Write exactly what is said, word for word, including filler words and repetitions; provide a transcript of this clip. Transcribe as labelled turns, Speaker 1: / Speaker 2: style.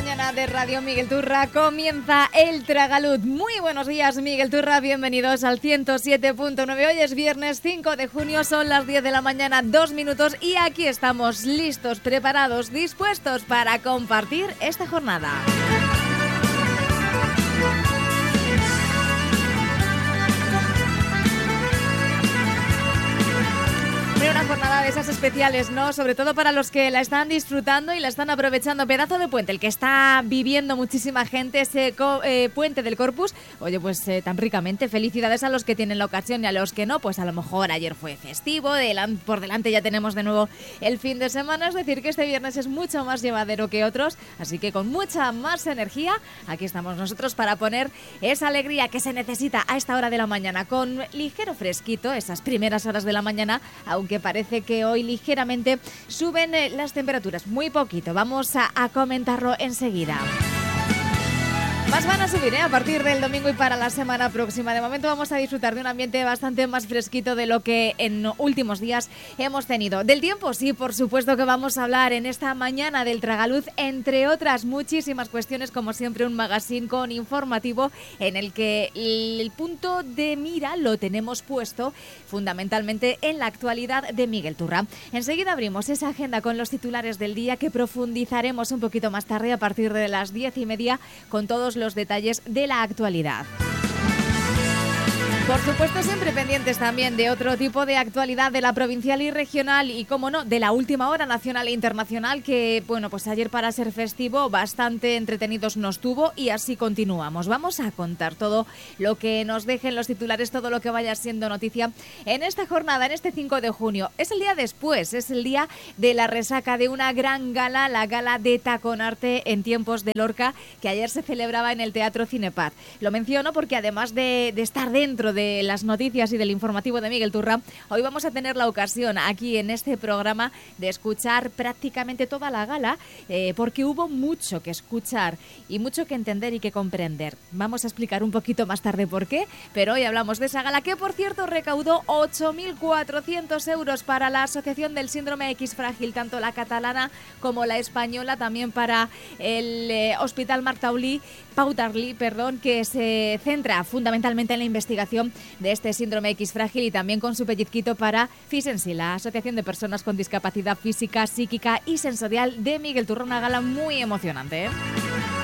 Speaker 1: mañana de Radio Miguel Turra comienza el Tragaluz. Muy buenos días, Miguel Turra, bienvenidos al ciento siete punto nueve. Hoy es viernes cinco de junio, son las diez de la mañana, dos minutos y aquí estamos listos, preparados, dispuestos para compartir esta jornada. Una jornada de esas especiales, ¿no? Sobre todo para los que la están disfrutando y la están aprovechando. Pedazo de puente, el que está viviendo muchísima gente, ese co- eh, puente del Corpus. Oye, pues eh, tan ricamente. Felicidades a los que tienen la ocasión y a los que no. Pues a lo mejor ayer fue festivo, delan- por delante ya tenemos de nuevo el fin de semana. Es decir, que este viernes es mucho más llevadero que otros. Así que con mucha más energía, aquí estamos nosotros para poner esa alegría que se necesita a esta hora de la mañana. Con ligero fresquito, esas primeras horas de la mañana, aunque parece que hoy ligeramente suben eh, las temperaturas, muy poquito. Vamos a, a comentarlo enseguida. Más van a subir ¿eh? a partir del domingo y para la semana próxima. De momento vamos a disfrutar de un ambiente bastante más fresquito de lo que en últimos días hemos tenido. Del tiempo, sí, por supuesto que vamos a hablar en esta mañana del Tragaluz, entre otras muchísimas cuestiones, como siempre un magazine con informativo en el que el punto de mira lo tenemos puesto fundamentalmente en la actualidad de Miguel Turra. Enseguida abrimos esa agenda con los titulares del día que profundizaremos un poquito más tarde a partir de las diez y media con todos los detalles de la actualidad. Por supuesto, siempre pendientes también de otro tipo de actualidad de la provincial y regional y, como no, de la última hora nacional e internacional que, bueno, pues ayer para ser festivo bastante entretenidos nos tuvo y así continuamos. Vamos a contar todo lo que nos dejen los titulares, todo lo que vaya siendo noticia en esta jornada, en este cinco de junio. Es el día después, es el día de la resaca de una gran gala, la gala de Taconarte en tiempos de Lorca, que ayer se celebraba en el Teatro Cinepaz. Lo menciono porque además de, de estar dentro de de las noticias y del informativo de Miguel Turra, hoy vamos a tener la ocasión aquí en este programa de escuchar prácticamente toda la gala, eh, porque hubo mucho que escuchar y mucho que entender y que comprender. Vamos a explicar un poquito más tarde por qué, pero hoy hablamos de esa gala que, por cierto, recaudó ocho mil cuatrocientos euros para la Asociación del Síndrome X Frágil, tanto la catalana como la española, también para el eh, Hospital Marc Taulí, Pau Tarlí, perdón, que se centra fundamentalmente en la investigación de este síndrome X frágil y también con su pellizquito para Fisensi, la Asociación de Personas con Discapacidad Física, Psíquica y Sensorial de Miguel Turra. Una gala muy emocionante, ¿eh?